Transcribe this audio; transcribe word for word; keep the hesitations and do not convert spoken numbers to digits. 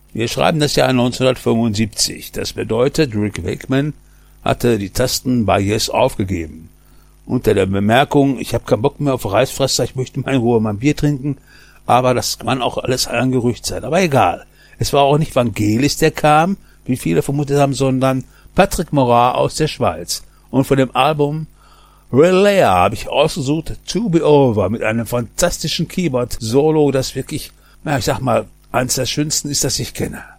Wir schreiben das Jahr neunzehnhundertfünfundsiebzig. Das bedeutet, Rick Wakeman hatte die Tasten bei Yes aufgegeben. Unter der Bemerkung, ich habe keinen Bock mehr auf Reisfresser, ich möchte mal in Ruhe mein Bier trinken, aber das kann auch alles ein Gerücht sein. Aber egal. Es war auch nicht Vangelis, der kam, wie viele vermutet haben, sondern Patrick Morat aus der Schweiz. Und von dem Album Relay habe ich ausgesucht To Be Over mit einem fantastischen Keyboard-Solo, das wirklich, na, ich sag mal, eins der schönsten ist, das ich kenne.